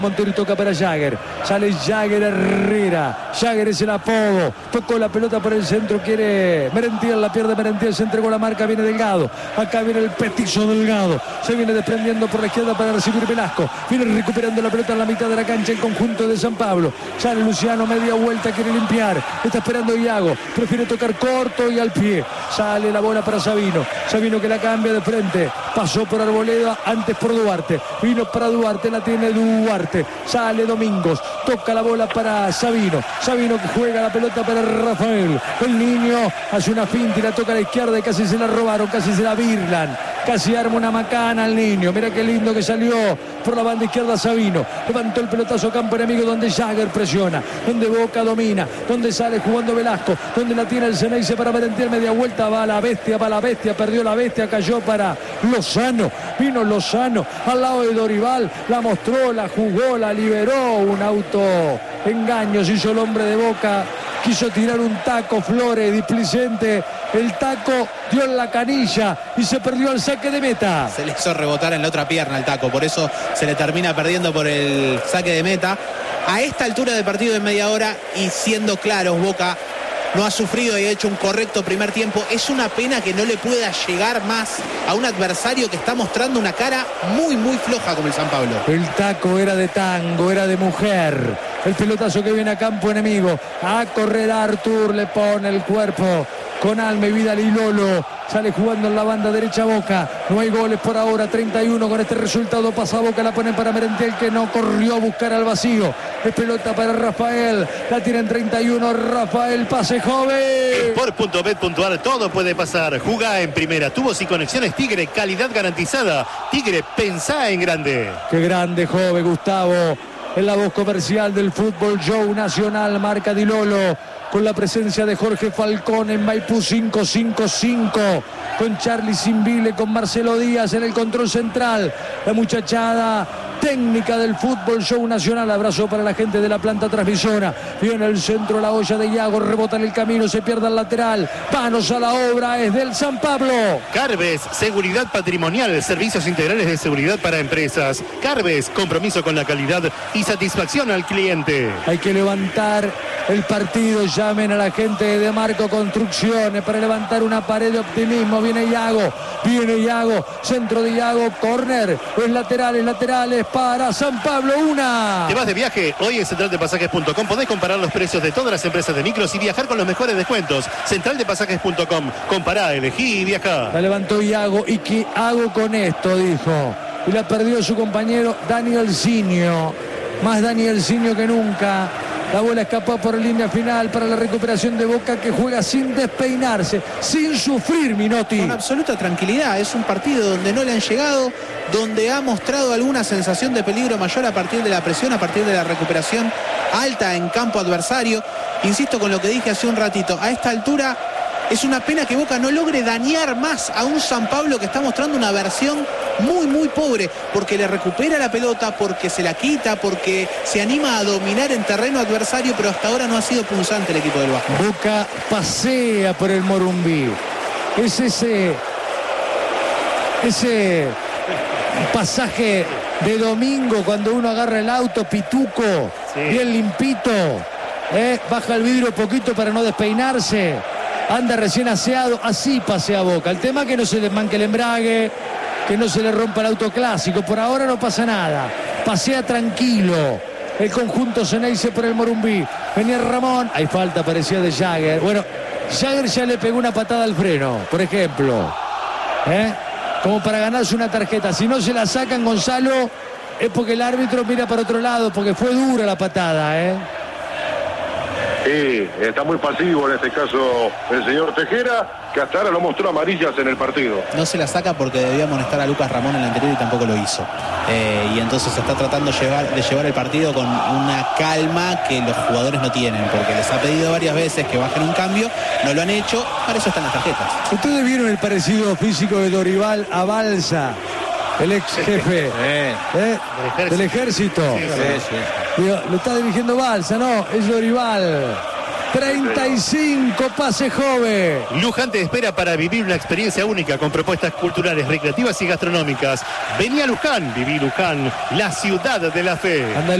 Montero y toca para Jagger. Sale Jagger Herrera. Jagger es el apodo. Tocó la pelota por el centro. Quiere Merentiel. La pierde Merentiel. Se entregó la marca. Viene Delgado. Acá viene el petizo Delgado. Se viene desprendiendo por la izquierda para recibir Velasco. Viene recuperando la pelota en la mitad de la cancha el conjunto de San Pablo. Sale Luciano. Media vuelta. Quiere limpiar. Está esperando Iago. Prefiere tocar corto y al pie. Sale la bola para Sabino. Sabino que la cambia de frente. Pasó por Arboleda. Antes por Duarte. Vino para Duarte. La tiene Duarte. Sale Domingos, toca la bola para Sabino. Sabino que juega la pelota para Rafael. El niño hace una finta y la toca a la izquierda y casi se la robaron, casi se la birlan. Casi arma una macana al niño. Mira qué lindo que salió por la banda izquierda Sabino. Levantó el pelotazo a campo enemigo donde Jagger presiona, donde Boca domina, donde sale jugando Velasco, donde la tiene el Ceneice para Merentiel. Media vuelta, va la bestia, perdió la bestia, cayó para Lozano. Vino Lozano al lado de Dorival, la mostró, la jugó, la liberó. Un auto engaño se hizo el hombre de Boca. Quiso tirar un taco Flores, displicente. El taco dio en la canilla y se perdió el saque de meta. Se le hizo rebotar en la otra pierna el taco, por eso se le termina perdiendo por el saque de meta. A esta altura del partido de media hora y siendo claros, Boca no ha sufrido y ha hecho un correcto primer tiempo. Es una pena que no le pueda llegar más a un adversario que está mostrando una cara muy, muy floja como el San Pablo. El taco era de tango, era de mujer. El pelotazo que viene a campo enemigo. A correr Artur, le pone el cuerpo con alma y Vidal y Lolo. Sale jugando en la banda derecha Boca. No hay goles por ahora. 31 con este resultado. Pasa Boca, la pone para Merentiel que no corrió a buscar al vacío. Es pelota para Rafael. La tiene en 31. Rafael, pase joven. Sport.bet.ar, todo puede pasar. Jugá en primera. Tubos y conexiones Tigre, calidad garantizada. Tigre, pensá en grande. Qué grande, joven Gustavo. En la voz comercial del Fútbol Show Nacional, marca Di Lolo, con la presencia de Jorge Falcón en Maipú 555, con Charlie Simbile, con Marcelo Díaz en el control central, la muchachada técnica del Fútbol Show Nacional. Abrazo para la gente de la planta transmisora. Viene el centro, la olla de Iago, rebota en el camino, se pierde al lateral. Manos a la obra, es del San Pablo. Carves, seguridad patrimonial, servicios integrales de seguridad para empresas. Carves, compromiso con la calidad y satisfacción al cliente. Hay que levantar el partido. Llamen a la gente de Marco Construcciones para levantar una pared de optimismo. Viene Iago, centro de Iago, córner, es laterales para San Pablo. Una. ¿Te vas de viaje? Hoy en centraldepasajes.com podés comparar los precios de todas las empresas de micros y viajar con los mejores descuentos. Centraldepasajes.com, compará, elegí y viajá. La levantó Iago. ¿Y qué hago con esto?, dijo. Y la perdió su compañero Daniel Sinio. Más Daniel Sinio que nunca. La bola escapó por línea final para la recuperación de Boca, que juega sin despeinarse, sin sufrir, Minotti. Con absoluta tranquilidad. Es un partido donde no le han llegado, donde ha mostrado alguna sensación de peligro mayor a partir de la presión, a partir de la recuperación alta en campo adversario. Insisto con lo que dije hace un ratito. A esta altura es una pena que Boca no logre dañar más a un San Pablo que está mostrando una versión muy, muy pobre, porque le recupera la pelota, porque se la quita, porque se anima a dominar en terreno adversario, pero hasta ahora no ha sido punzante el equipo del Vasco. Boca pasea por el Morumbí. Es ese pasaje de domingo cuando uno agarra el auto, pituco, sí, bien limpito, baja el vidrio poquito para no despeinarse, anda recién aseado, así pasea Boca. El tema es que no se desmanque el embrague, que no se le rompa el auto clásico. Por ahora no pasa nada, pasea tranquilo el conjunto Ceneice por el Morumbí. Venía Ramón, hay falta, parecía de Jagger. Bueno, Jagger ya le pegó una patada al freno, por ejemplo, como para ganarse una tarjeta. Si no se la sacan, Gonzalo, es porque el árbitro mira para otro lado, porque fue dura la patada, Sí, está muy pasivo en este caso el señor Tejera, que hasta ahora no mostró amarillas en el partido. No se la saca porque debía amonestar a Lucas Ramón en el anterior y tampoco lo hizo. Y entonces está tratando de llevar el partido con una calma que los jugadores no tienen, porque les ha pedido varias veces que bajen un cambio, no lo han hecho, para eso están las tarjetas. ¿Ustedes vieron el parecido físico de Dorival a Balsa, el ex jefe del ejército? Sí. Digo, lo está dirigiendo Balsa, no, es Dorival. 35 pase joven. Luján te espera para vivir una experiencia única con propuestas culturales, recreativas y gastronómicas. Vení a Luján, viví Luján, la ciudad de la fe. Anda